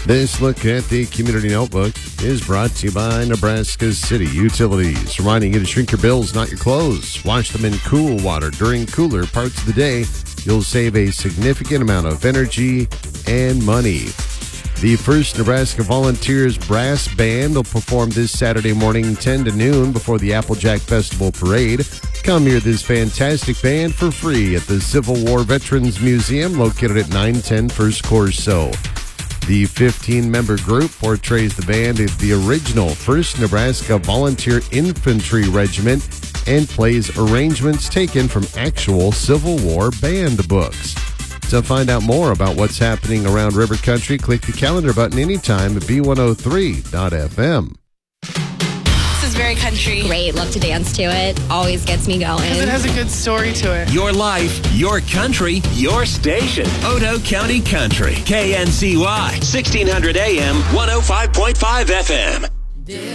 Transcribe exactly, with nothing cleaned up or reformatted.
This look at the Community Notebook is brought to you by Nebraska City Utilities, reminding you to shrink your bills, not your clothes. Wash them in cool water during cooler parts of the day. You'll save a significant amount of energy and money. The First Nebraska Volunteers Brass Band will perform this Saturday morning, ten to noon, before the Applejack Festival Parade. Come hear this fantastic band for free at the Civil War Veterans Museum, located at nine ten First Corso. The fifteen-member group portrays the band as the original First Nebraska Volunteer Infantry Regiment and plays arrangements taken from actual Civil War band books. To find out more about what's happening around River Country, click the calendar button anytime at B one oh three dot F M. This is very country. Great, love to dance to it. Always gets me going. Because it has a good story to it. Your life, your country, your station. Otoe County Country. K N C Y, sixteen hundred A M, one oh five point five F M.